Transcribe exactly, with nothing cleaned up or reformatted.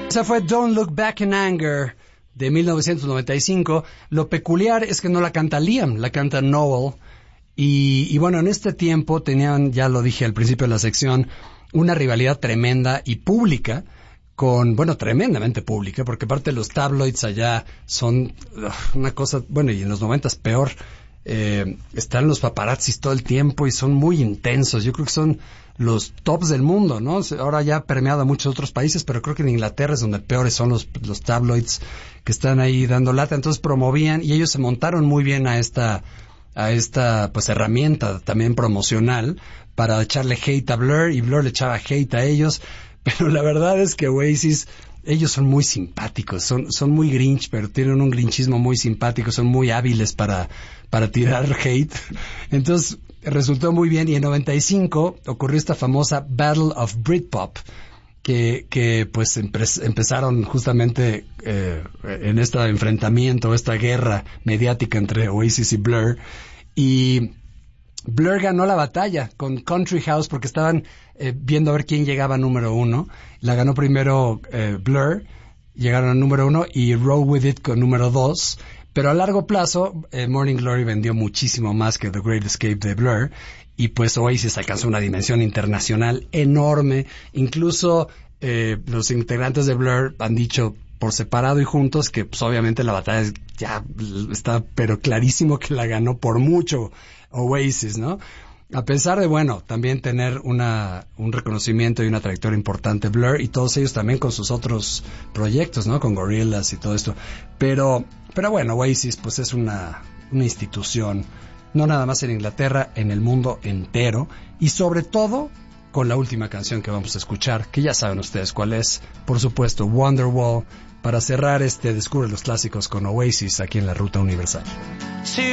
Esa fue Don't Look Back in Anger de mil novecientos noventa y cinco. Lo peculiar es que no la canta Liam, la canta Noel. Y, y bueno, en este tiempo tenían, ya lo dije al principio de la sección, una rivalidad tremenda y pública con, bueno, tremendamente pública, porque aparte los tabloids allá son uh, una cosa, bueno, y en los noventas peor. Eh, están los paparazzis todo el tiempo y son muy intensos. Yo creo que son los tops del mundo, ¿no? Ahora ya ha permeado a muchos otros países, pero creo que en Inglaterra es donde peores son los, los tabloids que están ahí dando lata. Entonces promovían y ellos se montaron muy bien a esta a esta pues herramienta también promocional para echarle hate a Blur, y Blur le echaba hate a ellos. Pero la verdad es que Oasis, ellos son muy simpáticos, son son muy grinch, pero tienen un grinchismo muy simpático, son muy hábiles para para tirar hate. Entonces resultó muy bien, y en noventa y cinco ocurrió esta famosa Battle of Britpop, que que pues empe- empezaron justamente eh, en este enfrentamiento, esta guerra mediática entre Oasis y Blur, y Blur ganó la batalla con Country House porque estaban eh, viendo a ver quién llegaba a número uno. La ganó primero eh, Blur, llegaron al número uno, y Roll With It con número dos. Pero a largo plazo, eh, Morning Glory vendió muchísimo más que The Great Escape de Blur, y pues Oasis alcanzó una dimensión internacional enorme. Incluso eh, los integrantes de Blur han dicho por separado y juntos que pues obviamente la batalla ya está, pero clarísimo que la ganó por mucho Oasis, ¿no? A pesar de, bueno, también tener una un reconocimiento y una trayectoria importante Blur, y todos ellos también con sus otros proyectos, ¿no? Con Gorillaz y todo esto. Pero pero bueno, Oasis pues es una una institución, no nada más en Inglaterra, en el mundo entero, y sobre todo con la última canción que vamos a escuchar, que ya saben ustedes cuál es, por supuesto, Wonderwall, para cerrar este Descubre los Clásicos con Oasis aquí en la Ruta Universal.